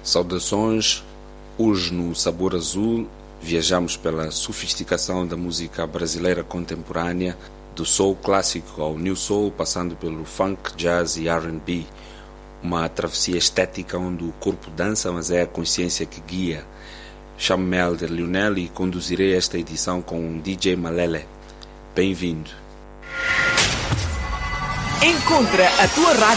Saudações, hoje no Sabor Azul viajamos pela sofisticação da música brasileira contemporânea, do soul clássico ao new soul, passando pelo funk, jazz e R&B. Uma travessia estética onde o corpo dança, mas é a consciência que guia. Chamo-me Helder Lionel e conduzirei esta edição com o DJ Malele. Bem-vindo. Encontra a tua rádio